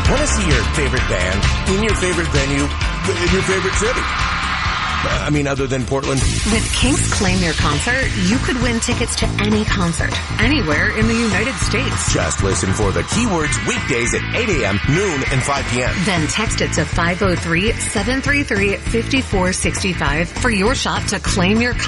Want to see your favorite band in your favorite venue in your favorite city? Other than Portland. With Kinks Claim Your Concert, you could win tickets to any concert, anywhere in the United States. Just listen for the keywords weekdays at 8 a.m., noon, and 5 p.m. Then text it to 503-733-5465 for your shot to claim your concert.